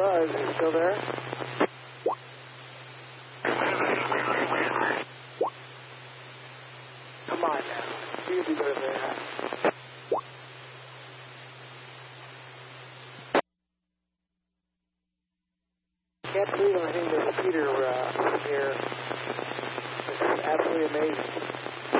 Buzz, are you still there? Come on now. See if you go to that. Can't believe anything that Peter here. This is absolutely amazing.